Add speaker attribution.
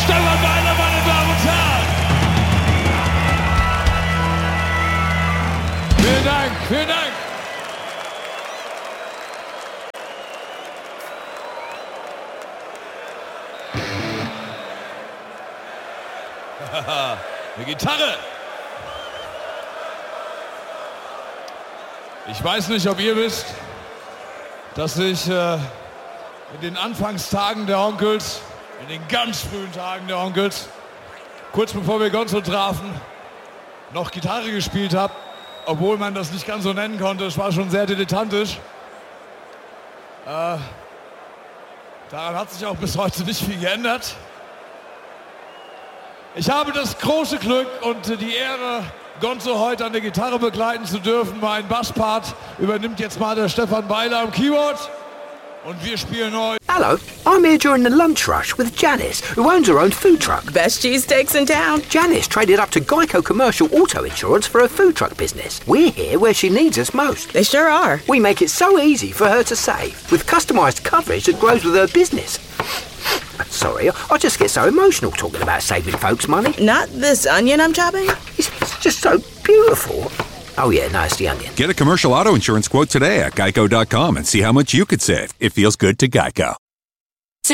Speaker 1: Stefan Weiler, meine Damen und Herren. Vielen Dank, vielen Dank. Eine Gitarre. Ich weiß nicht, ob ihr wisst, dass ich in den Anfangstagen der Onkels, in den ganz frühen Tagen der Onkels, kurz bevor wir Gonzo trafen, noch Gitarre gespielt habe, obwohl man das nicht ganz so nennen konnte. Es war schon sehr dilettantisch. Daran hat sich auch bis heute nicht viel geändert. Ich habe das große Glück und die Ehre, Gonzo heute an der Gitarre begleiten zu dürfen. Mein Basspart übernimmt jetzt mal der Stefan Weiler am Keyboard. Und wir spielen heute.
Speaker 2: Hello, I'm here during the lunch rush with Janice, who owns her own food truck.
Speaker 3: Best cheesesteaks in town.
Speaker 2: Janice traded up to Geico Commercial Auto Insurance for her food truck business. We're here where she needs us most.
Speaker 3: They sure are.
Speaker 2: We make it so easy for her to save, with customised coverage that grows with her business. Sorry, I just get so emotional talking about saving folks money.
Speaker 3: Not this onion I'm chopping?
Speaker 2: It's just so beautiful. Oh yeah, no, it's the onion.
Speaker 4: Get a commercial auto insurance quote today at geico.com and see how much you could save. It feels good to Geico.